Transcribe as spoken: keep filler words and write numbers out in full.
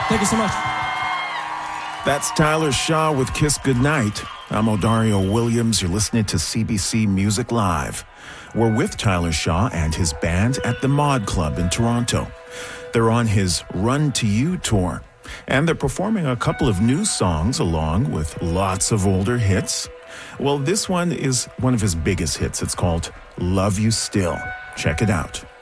Thank you so much. That's Tyler Shaw with Kiss Goodnight. I'm Odario Williams. You're listening to C B C Music Live. We're with Tyler Shaw and his band at the Mod Club in Toronto. They're on his Run to You tour, and they're performing a couple of new songs along with lots of older hits. Well, this one is one of his biggest hits. It's called Love You Still. Check it out.